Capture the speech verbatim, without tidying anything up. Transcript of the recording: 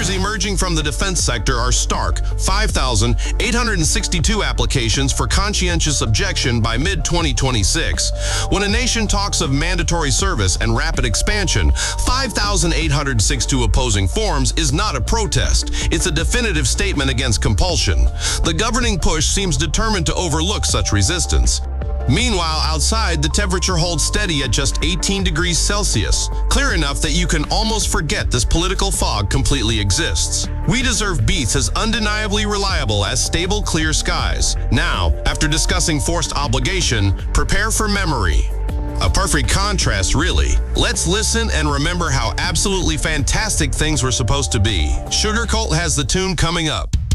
Figures emerging from the defense sector are stark: five thousand eight hundred sixty-two applications for conscientious objection by mid twenty twenty-six. When a nation talks of mandatory service and rapid expansion, five thousand eight hundred sixty-two opposing forms is not a protest. It's a definitive statement against compulsion. The governing push seems determined to overlook such resistance. Meanwhile, outside, the temperature holds steady at just eighteen degrees Celsius, clear enough that you can almost forget this political fog completely exists. We deserve beats as undeniably reliable as stable, clear skies. Now, after discussing forced obligation, prepare for memory. A perfect contrast, really. Let's listen and remember how absolutely fantastic things were supposed to be. Sugar Cult has the tune coming up.